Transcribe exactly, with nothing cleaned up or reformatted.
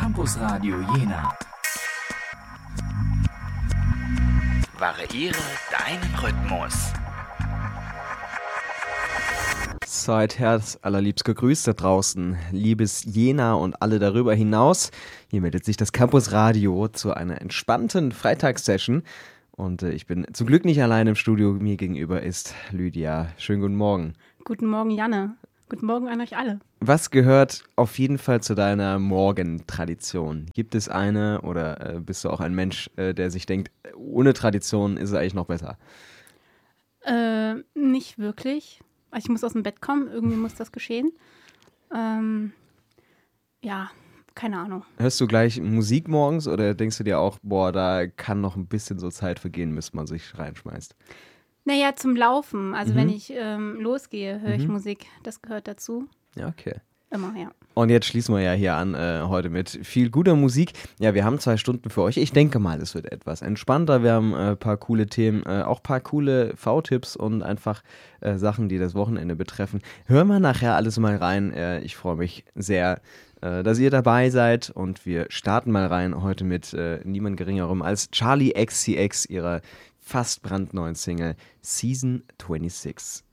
Campusradio Jena. Variiere deinen Rhythmus. Seid Herz allerliebst gegrüßt da draußen, liebes Jena und alle darüber hinaus. Hier meldet sich das Campusradio zu einer entspannten Freitagssession. Und äh, ich bin zum Glück nicht allein im Studio. Mir gegenüber ist Lydia. Schönen guten Morgen. Guten Morgen, Janne. Guten Morgen an euch alle. Was gehört auf jeden Fall zu deiner Morgentradition? Gibt es eine oder äh, bist du auch ein Mensch, äh, der sich denkt, ohne Tradition ist es eigentlich noch besser? Äh, nicht wirklich. Ich muss aus dem Bett kommen, irgendwie muss das geschehen. Ähm, ja, keine Ahnung. Hörst du gleich Musik morgens oder denkst du dir auch, boah, da kann noch ein bisschen so Zeit vergehen, bis man sich reinschmeißt? Naja, zum Laufen. Also Mhm. wenn ich ähm, losgehe, höre ich Mhm. Musik. Das gehört dazu. Ja, okay. Immer, ja. Und jetzt schließen wir ja hier an äh, heute mit viel guter Musik. Ja, wir haben zwei Stunden für euch. Ich denke mal, es wird etwas entspannter. Wir haben ein äh, paar coole Themen, äh, auch ein paar coole V-Tipps und einfach äh, Sachen, die das Wochenende betreffen. Hören wir nachher alles mal rein. Äh, ich freue mich sehr, äh, dass ihr dabei seid. Und wir starten mal rein heute mit äh, niemand Geringerem als Charli X C X, ihrer fast brandneuen Single Season sechsundzwanzig.